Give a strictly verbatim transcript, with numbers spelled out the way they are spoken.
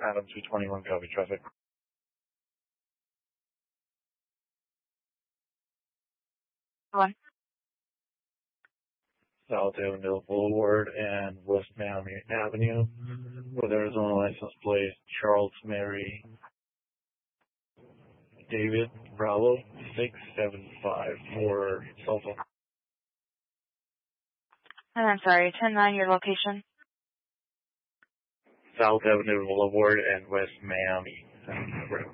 Adam two twenty-one, copy traffic. One. South Avondale Boulevard and West Miami Avenue with Arizona license plate Charles Mary David Bravo six seven five for cell phone. And I'm sorry, ten nine, your location? South Avenue Boulevard and West Miami.